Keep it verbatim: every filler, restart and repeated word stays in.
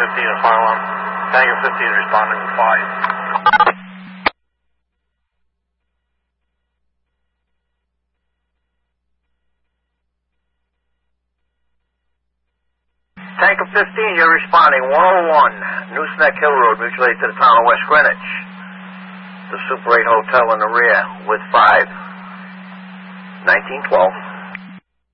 fifteen is fire alarm. Tango fifteen is responding with five. Tango fifteen, you're responding one oh one, Nooseneck Hill Road, mutual aid to the town of West Greenwich. The Super eight Hotel in the rear with five. nineteen twelve.